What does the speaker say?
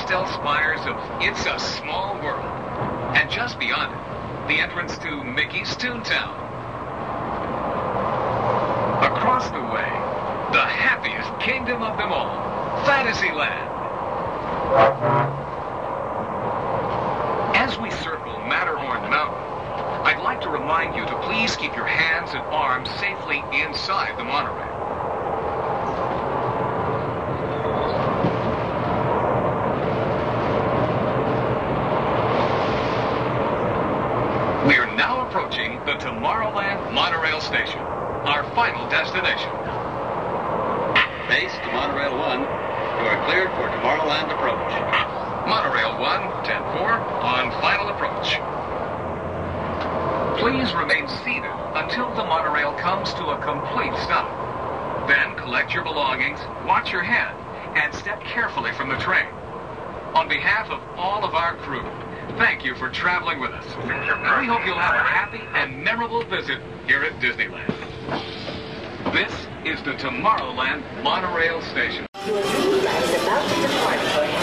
pastel spires of It's a Small World. And just beyond it, the entrance to Mickey's Toontown. Across the way, the happiest kingdom of them all, Fantasyland. As we circle Matterhorn Mountain, I'd like to remind you to please keep your hands and arms safely inside the monorail. We are now approaching the Tomorrowland Monorail Station, our final destination. Base to Monorail 1. You are cleared for Tomorrowland approach. Monorail 1, 10-4, on final approach. Please remain seated until the monorail comes to a complete stop. Then collect your belongings, watch your head, and step carefully from the train. On behalf of all of our crew, thank you for traveling with us. And we hope you'll have a happy and memorable visit here at Disneyland. This is the Tomorrowland Monorail Station. Your dream is about to depart for